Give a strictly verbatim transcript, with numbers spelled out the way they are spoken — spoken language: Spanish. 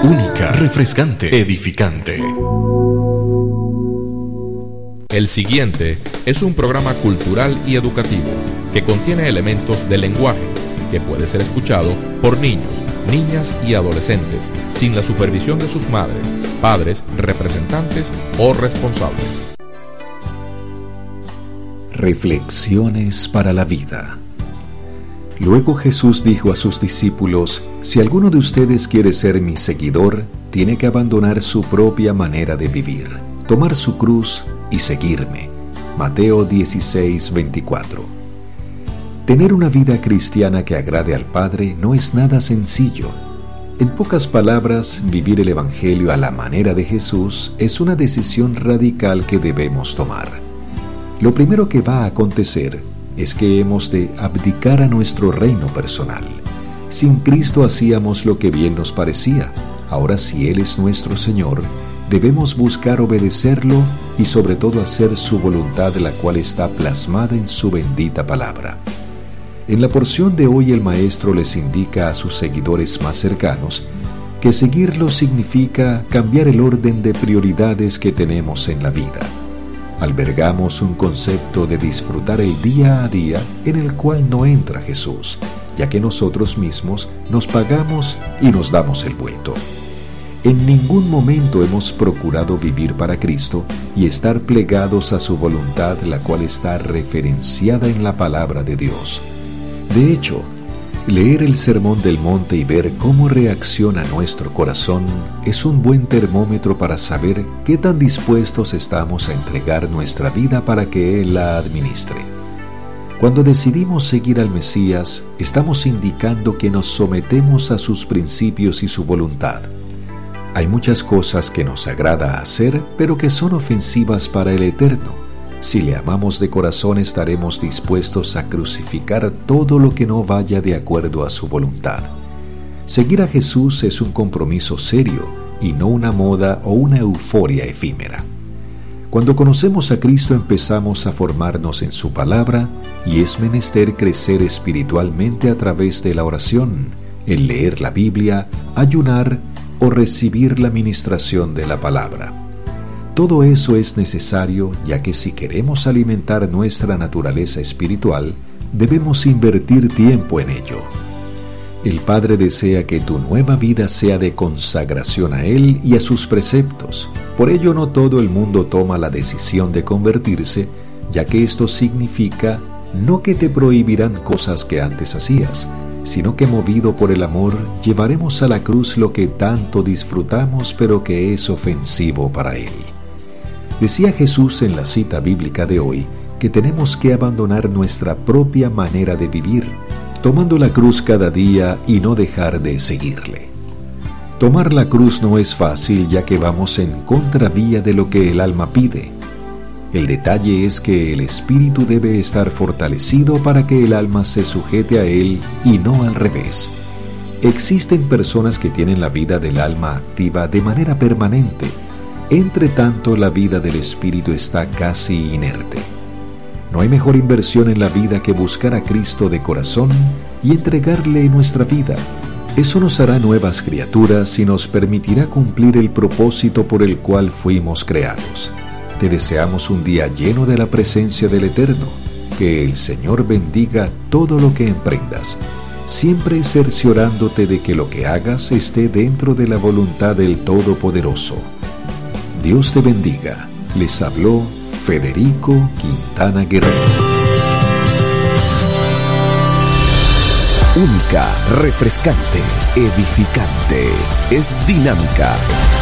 Única, refrescante, edificante. El siguiente es un programa cultural y educativo que contiene elementos del lenguaje que puede ser escuchado por niños, niñas y adolescentes sin la supervisión de sus madres, padres, representantes o responsables. Reflexiones para la vida. Luego Jesús dijo a sus discípulos: si alguno de ustedes quiere ser mi seguidor, tiene que abandonar su propia manera de vivir, tomar su cruz y seguirme. Mateo dieciséis, veinticuatro. Tener una vida cristiana que agrade al Padre no es nada sencillo. En pocas palabras, vivir el Evangelio a la manera de Jesús es una decisión radical que debemos tomar. Lo primero que va a acontecer es que hemos de abdicar a nuestro reino personal. Sin Cristo hacíamos lo que bien nos parecía. Ahora, si Él es nuestro Señor, debemos buscar obedecerlo y sobre todo hacer su voluntad, la cual está plasmada en su bendita palabra. En la porción de hoy el Maestro les indica a sus seguidores más cercanos que seguirlo significa cambiar el orden de prioridades que tenemos en la vida. Albergamos un concepto de disfrutar el día a día en el cual no entra Jesús, ya que nosotros mismos nos pagamos y nos damos el vuelto. En ningún momento hemos procurado vivir para Cristo y estar plegados a su voluntad, la cual está referenciada en la palabra de Dios. De hecho, leer el Sermón del Monte y ver cómo reacciona nuestro corazón es un buen termómetro para saber qué tan dispuestos estamos a entregar nuestra vida para que Él la administre. Cuando decidimos seguir al Mesías, estamos indicando que nos sometemos a sus principios y su voluntad. Hay muchas cosas que nos agrada hacer, pero que son ofensivas para el Eterno. Si le amamos de corazón, estaremos dispuestos a crucificar todo lo que no vaya de acuerdo a su voluntad. Seguir a Jesús es un compromiso serio y no una moda o una euforia efímera. Cuando conocemos a Cristo, empezamos a formarnos en su palabra y es menester crecer espiritualmente a través de la oración, el leer la Biblia, ayunar o recibir la ministración de la palabra. Todo eso es necesario, ya que si queremos alimentar nuestra naturaleza espiritual, debemos invertir tiempo en ello. El Padre desea que tu nueva vida sea de consagración a Él y a sus preceptos. Por ello no todo el mundo toma la decisión de convertirse, ya que esto significa no que te prohibirán cosas que antes hacías, sino que movido por el amor, llevaremos a la cruz lo que tanto disfrutamos pero que es ofensivo para Él. Decía Jesús en la cita bíblica de hoy que tenemos que abandonar nuestra propia manera de vivir, tomando la cruz cada día y no dejar de seguirle. Tomar la cruz no es fácil, ya que vamos en contravía de lo que el alma pide. El detalle es que el espíritu debe estar fortalecido para que el alma se sujete a él y no al revés. Existen personas que tienen la vida del alma activa de manera permanente. Entre tanto, la vida del espíritu está casi inerte. No hay mejor inversión en la vida que buscar a Cristo de corazón y entregarle nuestra vida. Eso nos hará nuevas criaturas y nos permitirá cumplir el propósito por el cual fuimos creados. Te deseamos un día lleno de la presencia del Eterno. Que el Señor bendiga todo lo que emprendas, siempre cerciorándote de que lo que hagas esté dentro de la voluntad del Todopoderoso. Dios te bendiga. Les habló Federico Quintana Guerrero. Única, refrescante, edificante. Es dinámica.